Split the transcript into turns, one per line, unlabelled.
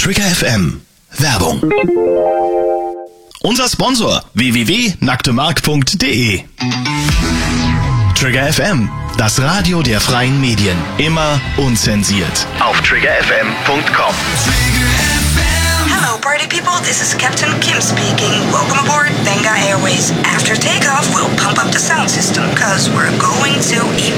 Trigger FM. Werbung. Unser Sponsor www.nacktemark.de. Trigger FM, das Radio der freien Medien. Immer unzensiert. Auf triggerfm.com.
Hello, party people. This is Captain Kim speaking. Welcome aboard Benga Airways. After takeoff, we'll pump up the sound system, cause we're going to